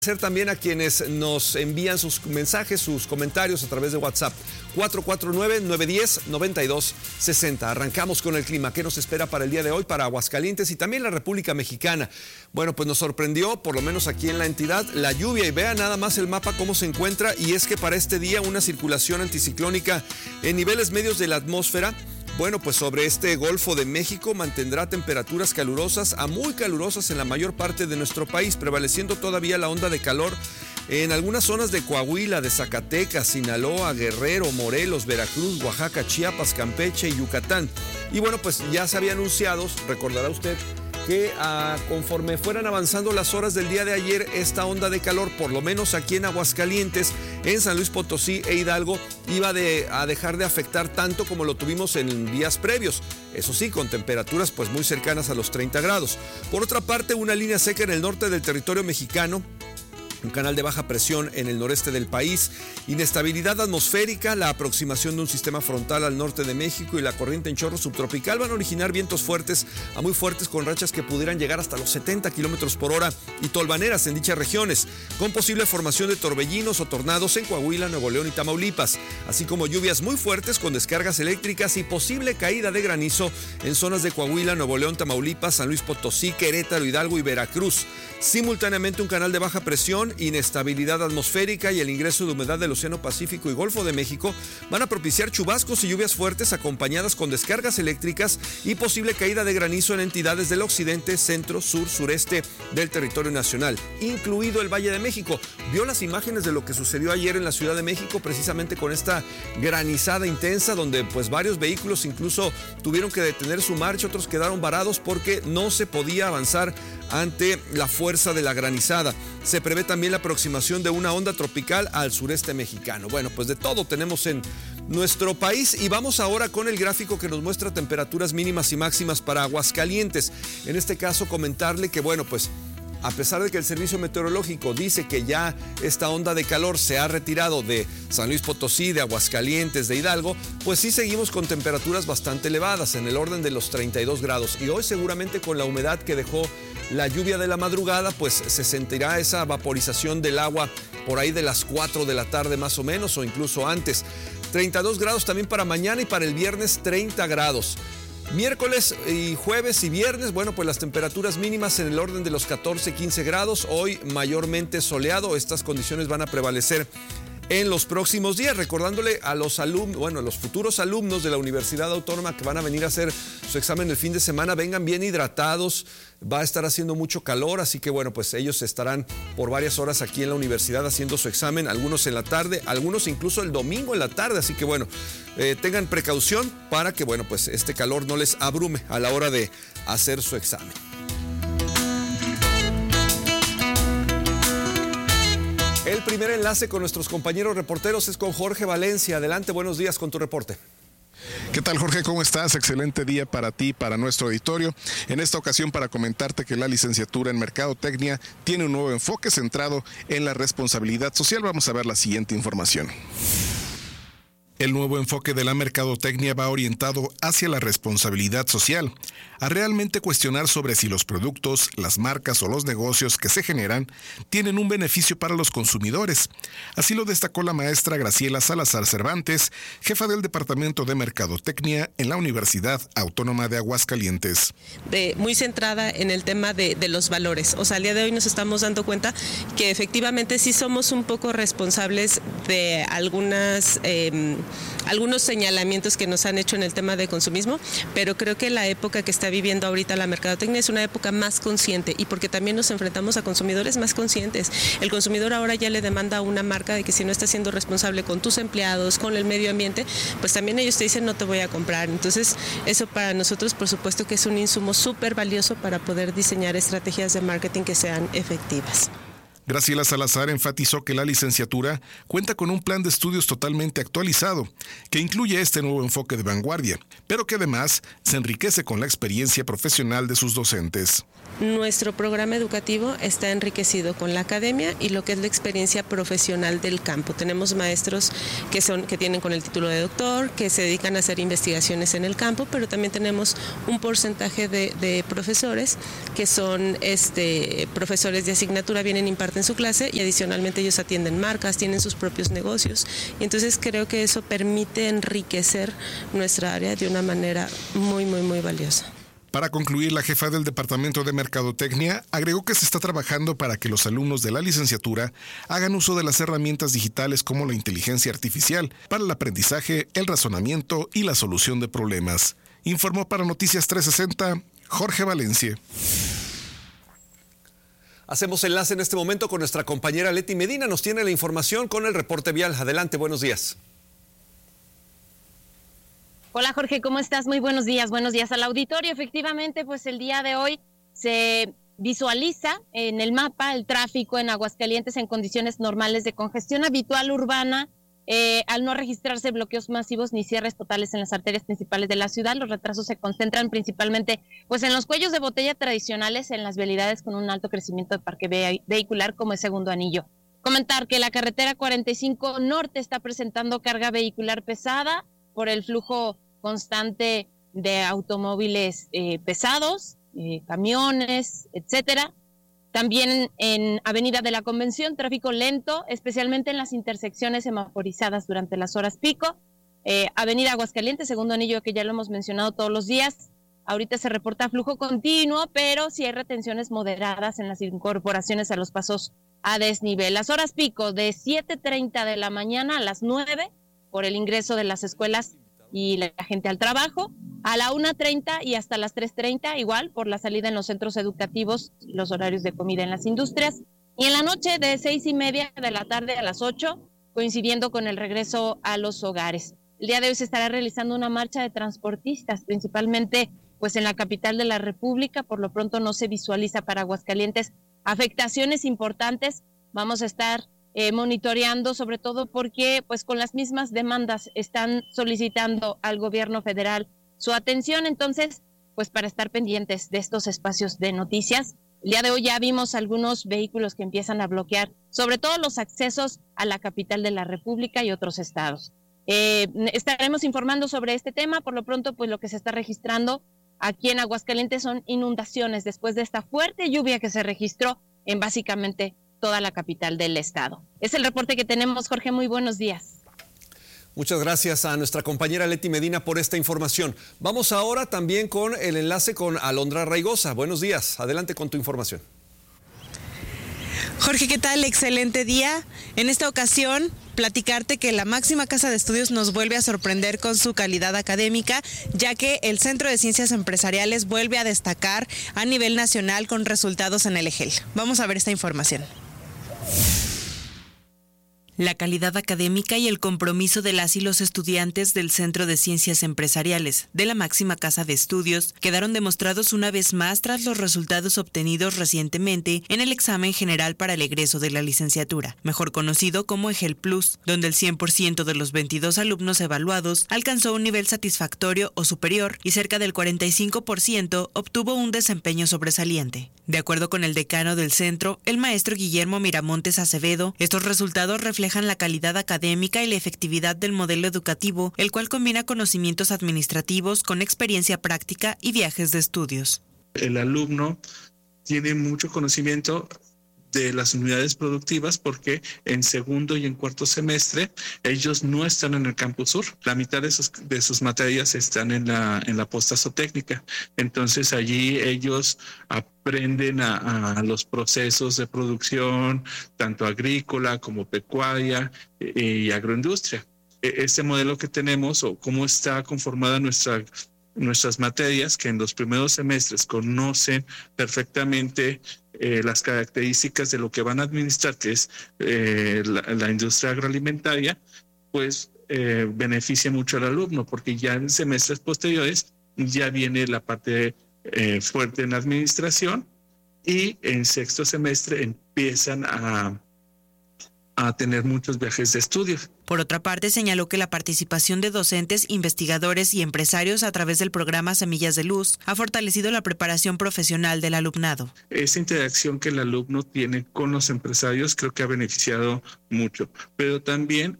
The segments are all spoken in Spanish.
También a quienes nos envían sus mensajes, sus comentarios a través de WhatsApp 449-910-9260. Arrancamos con el clima. ¿Qué nos espera para el día de hoy para Aguascalientes y también la República Mexicana? Bueno, pues nos sorprendió, por lo menos aquí en la entidad, la lluvia, y vean nada más el mapa cómo se encuentra, y es que para este día una circulación anticiclónica en niveles medios de la atmósfera, bueno, pues sobre este Golfo de México mantendrá temperaturas calurosas a muy calurosas en la mayor parte de nuestro país, prevaleciendo todavía la onda de calor en algunas zonas de Coahuila, de Zacatecas, Sinaloa, Guerrero, Morelos, Veracruz, Oaxaca, Chiapas, Campeche y Yucatán. Y bueno, pues ya se había anunciado, recordará usted, que conforme fueran avanzando las horas del día de ayer, esta onda de calor, por lo menos aquí en Aguascalientes, en San Luis Potosí e Hidalgo, iba a dejar de afectar tanto como lo tuvimos en días previos. Eso sí, con temperaturas pues muy cercanas a los 30 grados. Por otra parte, una línea seca en el norte del territorio mexicano, un canal de baja presión en el noreste del país, inestabilidad atmosférica, la aproximación de un sistema frontal al norte de México y la corriente en chorro subtropical van a originar vientos fuertes a muy fuertes con rachas que pudieran llegar hasta los 70 kilómetros por hora y tolvaneras en dichas regiones, con posible formación de torbellinos o tornados en Coahuila, Nuevo León y Tamaulipas, así como lluvias muy fuertes con descargas eléctricas y posible caída de granizo en zonas de Coahuila, Nuevo León, Tamaulipas, San Luis Potosí, Querétaro, Hidalgo y Veracruz. Simultáneamente un canal de baja presión, inestabilidad atmosférica y el ingreso de humedad del Océano Pacífico y Golfo de México van a propiciar chubascos y lluvias fuertes acompañadas con descargas eléctricas y posible caída de granizo en entidades del occidente, centro, sur, sureste del territorio nacional, incluido el Valle de México. ¿Vio las imágenes de lo que sucedió ayer en la Ciudad de México precisamente con esta granizada intensa donde pues varios vehículos incluso tuvieron que detener su marcha, otros quedaron varados porque no se podía avanzar ante la fuerza de la granizada? Se prevé también la aproximación de una onda tropical al sureste mexicano. Bueno, pues de todo tenemos en nuestro país y vamos ahora con el gráfico que nos muestra temperaturas mínimas y máximas para Aguascalientes. En este caso comentarle que bueno, pues a pesar de que el Servicio Meteorológico dice que ya esta onda de calor se ha retirado de San Luis Potosí, de Aguascalientes, de Hidalgo, pues sí seguimos con temperaturas bastante elevadas, en el orden de los 32 grados. Y hoy seguramente con la humedad que dejó la lluvia de la madrugada, pues se sentirá esa vaporización del agua por ahí de las 4 de la tarde más o menos, o incluso antes. 32 grados también para mañana y para el viernes 30 grados. Miércoles y jueves y viernes, bueno, pues las temperaturas mínimas en el orden de los 14-15 grados. Hoy mayormente soleado, estas condiciones van a prevalecer en los próximos días, recordándole a los alumnos, bueno, a los futuros alumnos de la Universidad Autónoma que van a venir a hacer su examen el fin de semana, vengan bien hidratados, va a estar haciendo mucho calor, así que bueno, pues ellos estarán por varias horas aquí en la universidad haciendo su examen, algunos en la tarde, algunos incluso el domingo en la tarde, así que bueno, tengan precaución para que bueno, pues este calor no les abrume a la hora de hacer su examen. El primer enlace con nuestros compañeros reporteros es con Jorge Valencia. Adelante, buenos días con tu reporte. ¿Qué tal, Jorge? ¿Cómo estás? Excelente día para ti y para nuestro auditorio. En esta ocasión para comentarte que la licenciatura en Mercadotecnia tiene un nuevo enfoque centrado en la responsabilidad social. Vamos a ver la siguiente información. El nuevo enfoque de la mercadotecnia va orientado hacia la responsabilidad social, a realmente cuestionar sobre si los productos, las marcas o los negocios que se generan tienen un beneficio para los consumidores. Así lo destacó la maestra Graciela Salazar Cervantes, jefa del Departamento de Mercadotecnia en la Universidad Autónoma de Aguascalientes. Muy centrada en el tema de los valores. O sea, al día de hoy nos estamos dando cuenta que efectivamente sí somos un poco responsables de algunos señalamientos que nos han hecho en el tema de consumismo, pero creo que la época que está viviendo ahorita la mercadotecnia es una época más consciente y porque también nos enfrentamos a consumidores más conscientes. El consumidor ahora ya le demanda a una marca de que si no está siendo responsable con tus empleados, con el medio ambiente, pues también ellos te dicen no te voy a comprar. Entonces eso para nosotros por supuesto que es un insumo súper valioso para poder diseñar estrategias de marketing que sean efectivas. Graciela Salazar enfatizó que la licenciatura cuenta con un plan de estudios totalmente actualizado, que incluye este nuevo enfoque de vanguardia, pero que además se enriquece con la experiencia profesional de sus docentes. Nuestro programa educativo está enriquecido con la academia y lo que es la experiencia profesional del campo. Tenemos maestros que tienen con el título de doctor, que se dedican a hacer investigaciones en el campo, pero también tenemos un porcentaje de profesores que son profesores de asignatura, vienen impartiendo imparten su clase y adicionalmente ellos atienden marcas, tienen sus propios negocios. Y entonces creo que eso permite enriquecer nuestra área de una manera muy, muy, muy valiosa. Para concluir, la jefa del Departamento de Mercadotecnia agregó que se está trabajando para que los alumnos de la licenciatura hagan uso de las herramientas digitales como la inteligencia artificial para el aprendizaje, el razonamiento y la solución de problemas. Informó para Noticias 360, Jorge Valencia. Hacemos enlace en este momento con nuestra compañera Leti Medina. Nos tiene la información con el reporte vial. Adelante, buenos días. Hola Jorge, ¿cómo estás? Muy buenos días al auditorio. Efectivamente, pues el día de hoy se visualiza en el mapa el tráfico en Aguascalientes en condiciones normales de congestión habitual urbana, al no registrarse bloqueos masivos ni cierres totales en las arterias principales de la ciudad. Los retrasos se concentran principalmente pues en los cuellos de botella tradicionales, en las vialidades con un alto crecimiento de parque vehicular como el segundo anillo. Comentar que la carretera 45 Norte está presentando carga vehicular pesada por el flujo constante de automóviles pesados, camiones, etcétera. También en Avenida de la Convención, tráfico lento, especialmente en las intersecciones semaforizadas durante las horas pico. Avenida Aguascalientes, segundo anillo, que ya lo hemos mencionado todos los días. Ahorita se reporta flujo continuo, pero sí hay retenciones moderadas en las incorporaciones a los pasos a desnivel. Las horas pico de 7:30 de la mañana a las 9 por el ingreso de las escuelas y la gente al trabajo, a la 1:30 y hasta las 3:30 igual por la salida en los centros educativos, los horarios de comida en las industrias, y en la noche de 6:30 de la tarde a las 8, coincidiendo con el regreso a los hogares. El día de hoy se estará realizando una marcha de transportistas, principalmente pues en la capital de la República. Por lo pronto no se visualiza para Aguascalientes afectaciones importantes. Vamos a estar monitoreando, sobre todo porque pues con las mismas demandas están solicitando al gobierno federal su atención. Entonces, pues para estar pendientes de estos espacios de noticias. El día de hoy ya vimos algunos vehículos que empiezan a bloquear, sobre todo los accesos a la capital de la República y otros estados. Estaremos informando sobre este tema. Por lo pronto, pues lo que se está registrando aquí en Aguascalientes son inundaciones después de esta fuerte lluvia que se registró en básicamente toda la capital del estado. Es el reporte que tenemos, Jorge. Muy buenos días. Muchas gracias a nuestra compañera Leti Medina por esta información. Vamos ahora también con el enlace con Alondra Raigosa. Buenos días, adelante con tu información. Jorge, ¿qué tal? Excelente día. En esta ocasión, platicarte que la máxima casa de estudios nos vuelve a sorprender con su calidad académica, ya que el Centro de Ciencias Empresariales vuelve a destacar a nivel nacional con resultados en el EGEL. Vamos a ver esta información. La calidad académica y el compromiso de las y los estudiantes del Centro de Ciencias Empresariales de la máxima casa de estudios quedaron demostrados una vez más tras los resultados obtenidos recientemente en el examen general para el egreso de la licenciatura, mejor conocido como EGEL Plus, donde el 100% de los 22 alumnos evaluados alcanzó un nivel satisfactorio o superior y cerca del 45% obtuvo un desempeño sobresaliente. De acuerdo con el decano del centro, el maestro Guillermo Miramontes Acevedo, estos resultados reflejan la calidad académica y la efectividad del modelo educativo, el cual combina conocimientos administrativos con experiencia práctica y viajes de estudios. El alumno tiene mucho conocimiento de las unidades productivas porque en segundo y en cuarto semestre ellos no están en el campus sur. La mitad de sus materias están en la postazotécnica. Entonces allí ellos aprenden a los procesos de producción, tanto agrícola como pecuaria y agroindustria. Este modelo que tenemos o cómo está conformada nuestras materias, que en los primeros semestres conocen perfectamente las características de lo que van a administrar, que es la industria agroalimentaria, pues beneficia mucho al alumno, porque ya en semestres posteriores ya viene la parte fuerte en la administración y en sexto semestre empiezan a tener muchos viajes de estudio. Por otra parte, señaló que la participación de docentes, investigadores y empresarios a través del programa Semillas de Luz ha fortalecido la preparación profesional del alumnado. Esa interacción que el alumno tiene con los empresarios creo que ha beneficiado mucho, pero también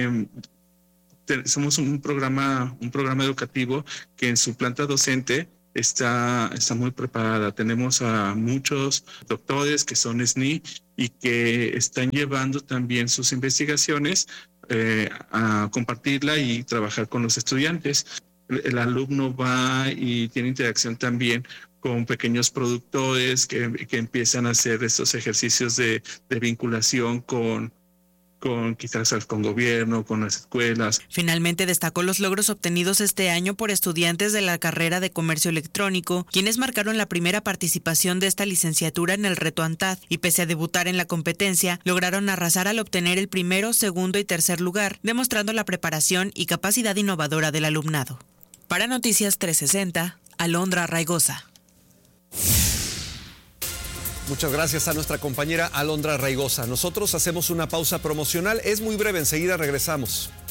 somos un programa educativo que en su planta docente está muy preparada. Tenemos a muchos doctores que son SNI y que están llevando también sus investigaciones a compartirla y trabajar con los estudiantes. El alumno va y tiene interacción también con pequeños productores que empiezan a hacer estos ejercicios de vinculación con quizás con gobierno, con las escuelas. Finalmente destacó los logros obtenidos este año por estudiantes de la carrera de Comercio Electrónico, quienes marcaron la primera participación de esta licenciatura en el reto ANTAD y pese a debutar en la competencia, lograron arrasar al obtener el primero, segundo y tercer lugar, demostrando la preparación y capacidad innovadora del alumnado. Para Noticias 360, Alondra Raigosa. Muchas gracias a nuestra compañera Alondra Raigosa. Nosotros hacemos una pausa promocional, es muy breve, enseguida regresamos.